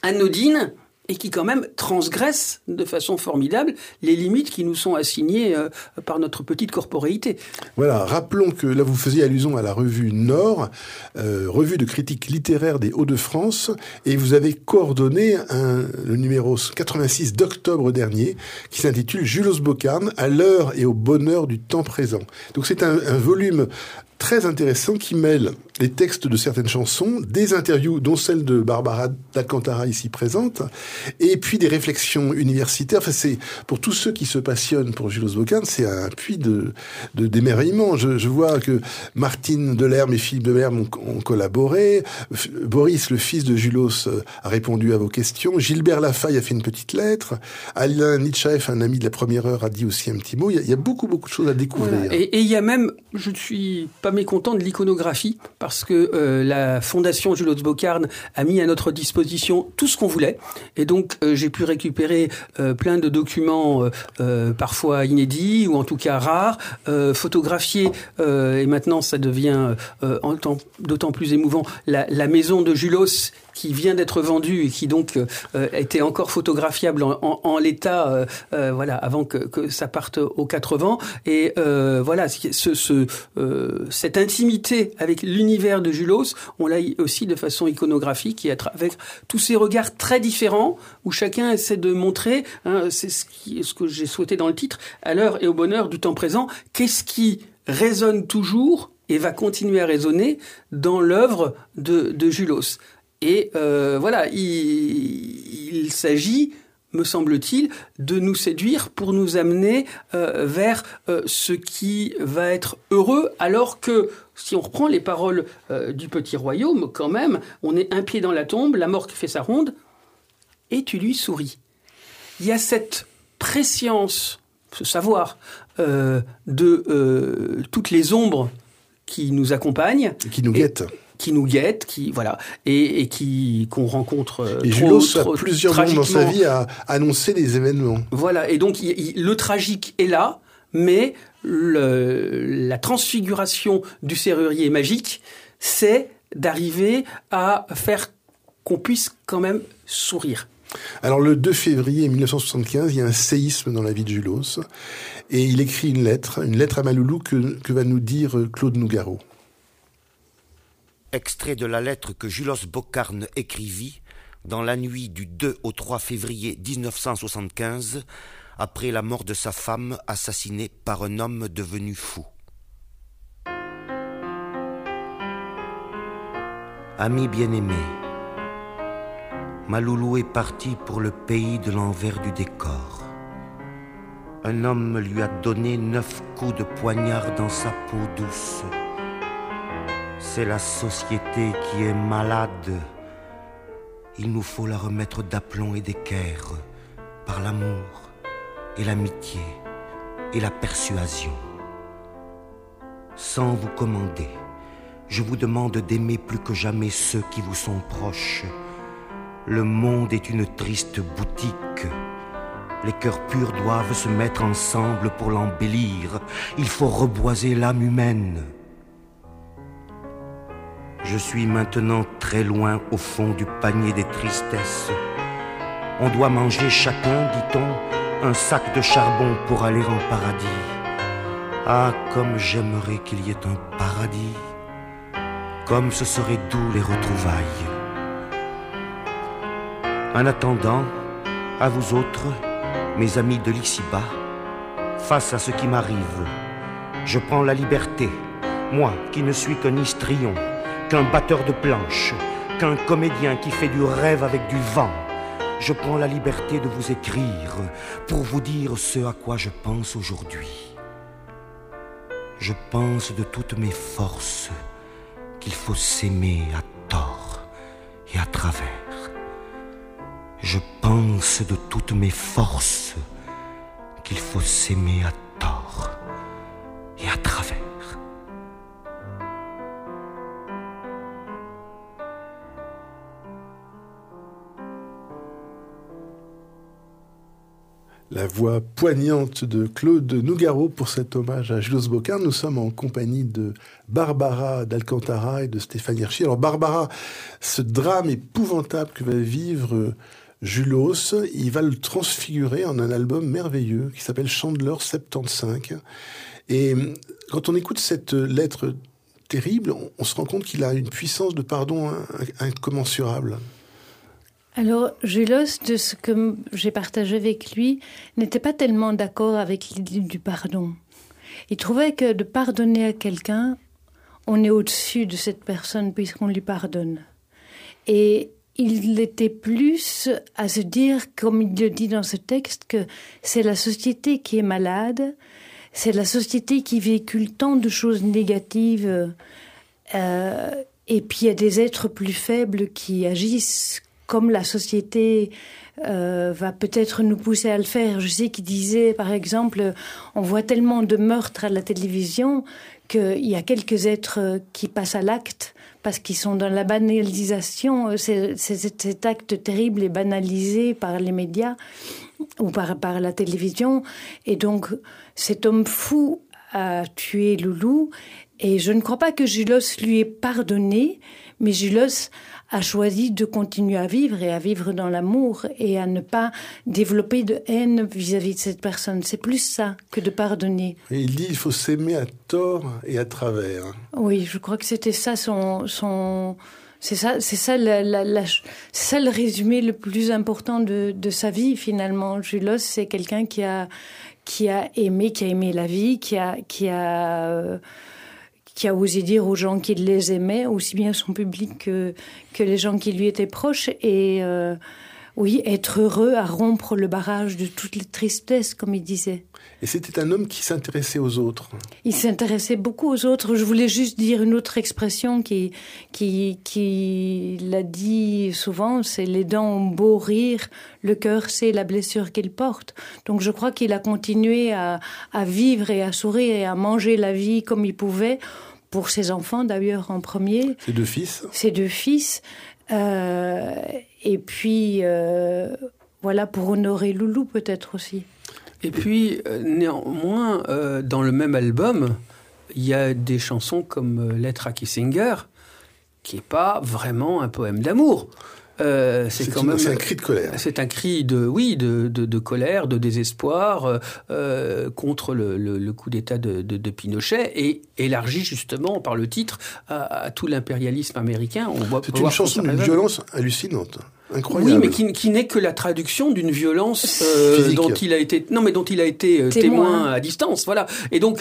anodines et qui quand même transgressent de façon formidable les limites qui nous sont assignées par notre petite corporéité. Voilà, rappelons que là vous faisiez allusion à la revue Nord, revue de critique littéraire des Hauts-de-France, et vous avez coordonné le numéro 86 d'octobre dernier, qui s'intitule Julos Boccarne, à l'heure et au bonheur du temps présent. Donc c'est un volume très intéressant qui mêle les textes de certaines chansons, des interviews, dont celle de Barbara d'Alcantara ici présente, et puis des réflexions universitaires. Enfin, c'est, pour tous ceux qui se passionnent pour Julos Boccarne, c'est un puits d'émerveillement. Je vois que Martine Delerme et Philippe Delerme ont collaboré, Boris, le fils de Julos, a répondu à vos questions, Gilbert Lafaille a fait une petite lettre, Alain Nitchaeff, un ami de la première heure, a dit aussi un petit mot. Il y a beaucoup de choses à découvrir. Voilà. Et il y a même, je ne suis pas mécontent de l'iconographie, parce que la Fondation Julos Boccarne a mis à notre disposition tout ce qu'on voulait. Et donc, j'ai pu récupérer plein de documents parfois inédits, ou en tout cas rares, photographiés, et maintenant ça devient d'autant plus émouvant, la maison de Julos, qui vient d'être vendue et qui donc était encore photographiable en l'état, voilà, avant que ça parte aux 4 vents. Et voilà, cette intimité avec l'univers de Julos, on l'a aussi de façon iconographique, et avec tous ces regards très différents où chacun essaie de montrer, c'est ce que j'ai souhaité dans le titre, à l'heure et au bonheur du temps présent, qu'est-ce qui résonne toujours et va continuer à résonner dans l'œuvre de Julos. Et voilà, il s'agit, me semble-t-il, de nous séduire pour nous amener vers ce qui va être heureux, alors que, si on reprend les paroles du Petit Royaume, quand même, on est un pied dans la tombe, la mort qui fait sa ronde, et tu lui souris. Il y a cette prescience, ce savoir de toutes les ombres qui nous accompagnent. Qui nous guettent. Qui nous guette, voilà, et qu'on rencontre et Julos a plusieurs moments dans sa vie à annoncer des événements. Voilà, et donc le tragique est là, mais la transfiguration du serrurier magique, c'est d'arriver à faire qu'on puisse quand même sourire. Alors le 2 février 1975, il y a un séisme dans la vie de Julos, et il écrit une lettre à Maloulou que va nous dire Claude Nougaro. Extrait de la lettre que Julos Boccarne écrivit dans la nuit du 2 au 3 février 1975, après la mort de sa femme assassinée par un homme devenu fou. Ami bien-aimé, Maloulou est parti pour le pays de l'envers du décor. Un homme lui a donné 9 coups de poignard dans sa peau douce. C'est la société qui est malade. Il nous faut la remettre d'aplomb et d'équerre par l'amour et l'amitié et la persuasion. Sans vous commander, je vous demande d'aimer plus que jamais ceux qui vous sont proches. Le monde est une triste boutique. Les cœurs purs doivent se mettre ensemble pour l'embellir. Il faut reboiser l'âme humaine. Je suis maintenant très loin au fond du panier des tristesses. On doit manger chacun, dit-on, un sac de charbon pour aller en paradis. Ah, comme j'aimerais qu'il y ait un paradis. Comme ce serait doux les retrouvailles. En attendant, à vous autres, mes amis de l'ici-bas, face à ce qui m'arrive, je prends la liberté, moi qui ne suis qu'un histrion, qu'un batteur de planches, qu'un comédien qui fait du rêve avec du vent. Je prends la liberté de vous écrire pour vous dire ce à quoi je pense aujourd'hui. Je pense de toutes mes forces qu'il faut s'aimer à tort et à travers. Je pense de toutes mes forces qu'il faut s'aimer à tort et à travers. La voix poignante de Claude Nougaro pour cet hommage à Julos Bocarn. Nous sommes en compagnie de Barbara d'Alcantara et de Stéphane Hirschi. Alors Barbara, ce drame épouvantable que va vivre Julos, il va le transfigurer en un album merveilleux qui s'appelle Chandler 75. Et quand on écoute cette lettre terrible, on se rend compte qu'il a une puissance de pardon incommensurable. Alors, Julos, de ce que j'ai partagé avec lui, n'était pas tellement d'accord avec l'idée du pardon. Il trouvait que de pardonner à quelqu'un, on est au-dessus de cette personne puisqu'on lui pardonne. Et il était plus à se dire, comme il le dit dans ce texte, que c'est la société qui est malade, c'est la société qui véhicule tant de choses négatives, et puis il y a des êtres plus faibles qui agissent comme la société va peut-être nous pousser à le faire. Je sais qu'il disait, par exemple, on voit tellement de meurtres à la télévision qu'il y a quelques êtres qui passent à l'acte parce qu'ils sont dans la banalisation. Cet acte terrible est banalisé par les médias ou par la télévision. Et donc, cet homme fou a tué Loulou. Et je ne crois pas que Julos lui ait pardonné, mais Julos a choisi de continuer à vivre et à vivre dans l'amour et à ne pas développer de haine vis-à-vis de cette personne. C'est plus ça que de pardonner. Et il dit il faut s'aimer à tort et à travers. Oui, je crois que c'était ça c'est ça le résumé le plus important de sa vie finalement. Julos, c'est quelqu'un qui a aimé la vie, qui a osé dire aux gens qu'il les aimait, aussi bien son public que les gens qui lui étaient proches. Et oui, être heureux à rompre le barrage de toutes les tristesses, comme il disait. Et c'était un homme qui s'intéressait aux autres. Il s'intéressait beaucoup aux autres. Je voulais juste dire une autre expression qui l'a dit souvent, c'est « les dents ont beau rire, le cœur sait la blessure qu'il porte ». Donc je crois qu'il a continué à vivre et à sourire et à manger la vie comme il pouvait, pour ses enfants d'ailleurs en premier. Ses deux fils. Et puis, voilà, pour honorer Loulou peut-être aussi. Et puis, néanmoins, dans le même album, il y a des chansons comme Lettre à Kissinger, qui n'est pas vraiment un poème d'amour. C'est un cri de colère. C'est un cri de colère, de désespoir contre le coup d'État de Pinochet, et élargi justement par le titre à tout l'impérialisme américain. C'est une chanson d'une violence hallucinante. Incroyable. Oui, mais qui n'est que la traduction d'une violence dont il a été témoin à distance. Voilà. Et donc,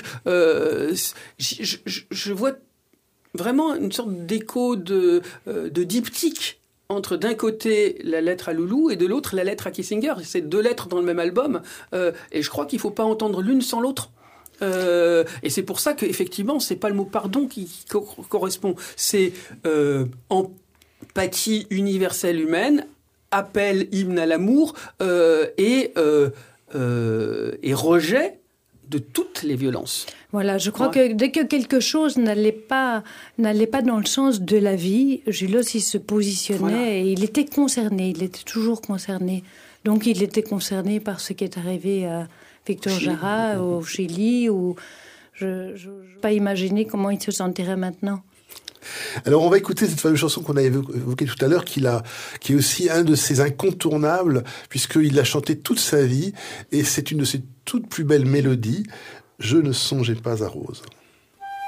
je vois vraiment une sorte d'écho de diptyque entre d'un côté la lettre à Loulou et de l'autre la lettre à Kissinger. C'est deux lettres dans le même album, et je crois qu'il ne faut pas entendre l'une sans l'autre. Et c'est pour ça qu'effectivement, c'est pas le mot pardon qui correspond. C'est empathie universelle humaine, appel, hymne à l'amour, et rejet de toutes les violences. Voilà, je crois que dès que quelque chose n'allait pas dans le sens de la vie, Julos, il se positionnait et il était concerné, il était toujours concerné. Donc il était concerné par ce qui est arrivé à Victor Jara au Chili, ou je ne peux pas imaginer comment il se sentirait maintenant. Alors on va écouter cette fameuse chanson qu'on a évoquée tout à l'heure, qui est aussi un de ses incontournables, puisqu'il l'a chanté toute sa vie, et c'est une de ses toutes plus belles mélodies, « Je ne songeais pas à Rose ».